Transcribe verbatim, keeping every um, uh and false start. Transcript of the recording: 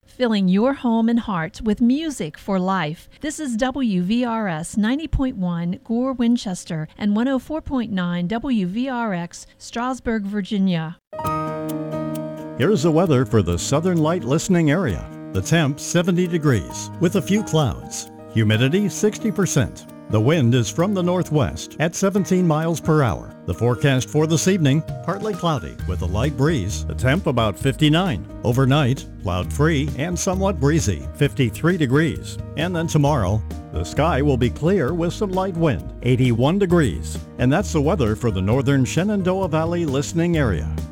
filling your home and heart with music for life. This is W V R S ninety point one Gore, Winchester, and one oh four point nine W V R X, Strasburg, Virginia. Here's the weather for the Southern Light listening area. The temp seventy degrees with a few clouds. Humidity sixty percent. The wind is from the northwest at seventeen miles per hour. The forecast for this evening, partly cloudy with a light breeze. The temp about fifty-nine. Overnight, cloud-free and somewhat breezy, fifty-three degrees. And then tomorrow, the sky will be clear with some light wind, eighty-one degrees. And that's the weather for the northern Shenandoah Valley listening area.